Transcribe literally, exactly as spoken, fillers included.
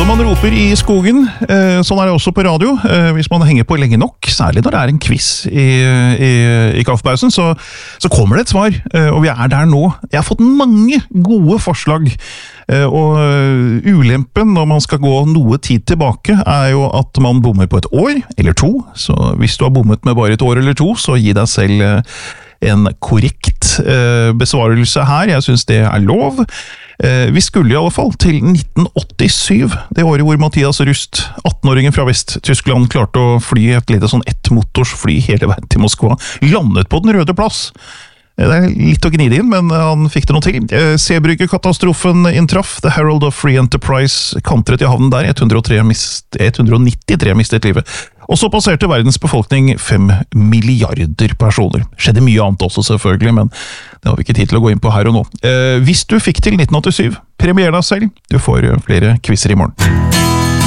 man roper i skogen, sånn er det også på radio. Hvis man henger på lenge nok, særlig når det er en quiz i, i, i kaffepausen, så, så kommer det et svar, og vi er der nå. Jeg har fått mange gode forslag, og ulempen når man skal gå noe tid tilbake, er jo at man bommer på et år eller to. Så hvis du har bommet med bare et år eller to, så gi deg selv en korrekt besvarelse her. Jeg synes det er lov. Vi skulle i alle fall til nitten åttisyv, det året hvor Mathias Rust, atten-åringen fra Vest-Tyskland, klarte å fly et lite sånn ett-motors fly hele veien til Moskva, landet på den røde plass. Det er litt å gnide inn, men han fikk det noe til. Seebrygge-katastrofen inntraff, The Herald of Free Enterprise kantret i havnen der, ett hundre og tre mist, ett hundre og nittitre mistet livet. Og så passerte verdens befolkning fem milliarder personer. Skjedde mye annet også selvfølgelig, men det har vi ikke tid til å gå inn på her og nå. Eh, hvis du fikk til nitten åttisyv, premier deg selv. Du får flere quizzer i morgen.